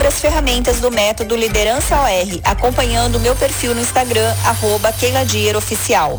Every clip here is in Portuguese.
Descubra as ferramentas do método Liderança OR, acompanhando o meu perfil no Instagram, @KeilaDierOficial.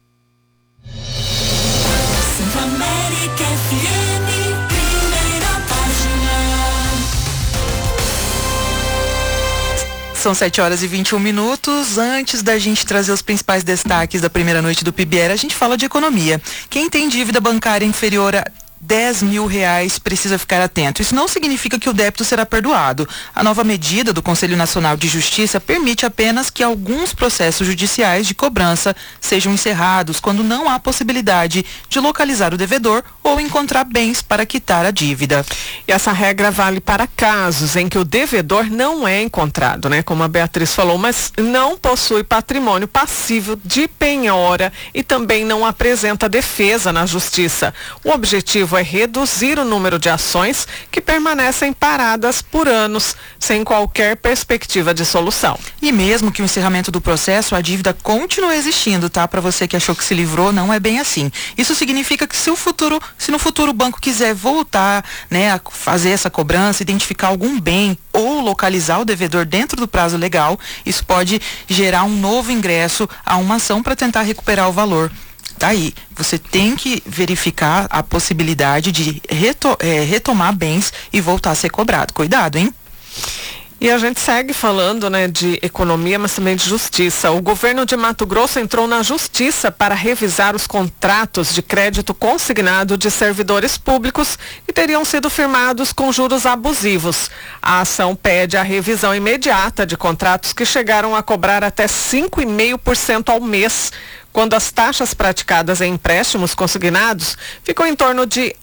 São 7h21. Antes da gente trazer os principais destaques da primeira noite do PBR, a gente fala de economia. Quem tem dívida bancária inferior a R$10 mil precisa ficar atento. Isso não significa que o débito será perdoado. A nova medida do Conselho Nacional de Justiça permite apenas que alguns processos judiciais de cobrança sejam encerrados quando não há possibilidade de localizar o devedor ou encontrar bens para quitar a dívida. E essa regra vale para casos em que o devedor não é encontrado, né? Como a Beatriz falou, mas não possui patrimônio passível de penhora e também não apresenta defesa na justiça. O objetivo é reduzir o número de ações que permanecem paradas por anos, sem qualquer perspectiva de solução. E mesmo que o encerramento do processo, a dívida continua existindo, tá? Para você que achou que se livrou, não é bem assim. Isso significa que se no futuro o banco quiser voltar, né, a fazer essa cobrança, identificar algum bem ou localizar o devedor dentro do prazo legal, isso pode gerar um novo ingresso a uma ação para tentar recuperar o valor. Tá aí, você tem que verificar a possibilidade de retomar bens e voltar a ser cobrado. Cuidado, hein? E a gente segue falando, né, de economia, mas também de justiça. O governo de Mato Grosso entrou na justiça para revisar os contratos de crédito consignado de servidores públicos que teriam sido firmados com juros abusivos. A ação pede a revisão imediata de contratos que chegaram a cobrar até 5,5% ao mês, quando as taxas praticadas em empréstimos consignados ficam em torno de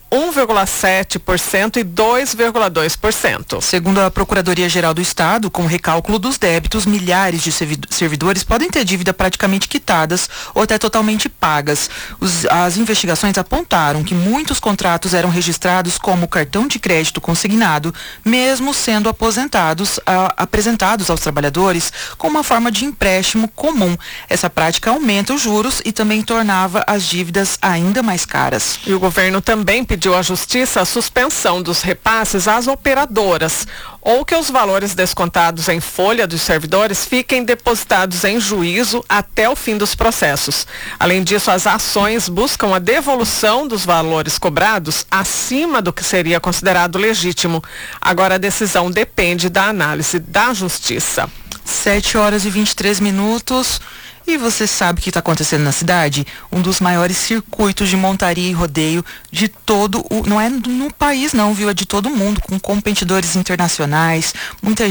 1,7% e 2,2%. Segundo a Procuradoria-Geral do Estado, com o recálculo dos débitos, milhares de servidores podem ter dívida praticamente quitadas ou até totalmente pagas. As investigações apontaram que muitos contratos eram registrados como cartão de crédito consignado, mesmo sendo apresentados aos trabalhadores como uma forma de empréstimo comum. Essa prática aumenta os juros e também tornava as dívidas ainda mais caras. E o governo também pediu à Justiça a suspensão dos repasses às operadoras, ou que os valores descontados em folha dos servidores fiquem depositados em juízo até o fim dos processos. Além disso, as ações buscam a devolução dos valores cobrados acima do que seria considerado legítimo. Agora a decisão depende da análise da Justiça. 7h23. E você sabe o que está acontecendo na cidade? Um dos maiores circuitos de montaria e rodeio de todo não é no país não, viu? É de todo mundo, com competidores internacionais, muita